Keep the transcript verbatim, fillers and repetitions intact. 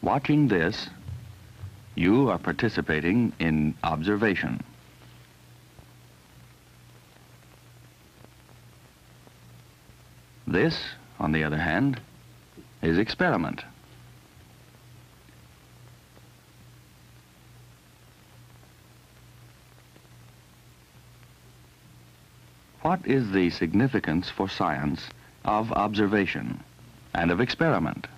Watching this, you are participating in observation. This, on the other hand, is experiment. What is the significance for science of observation and of experiment?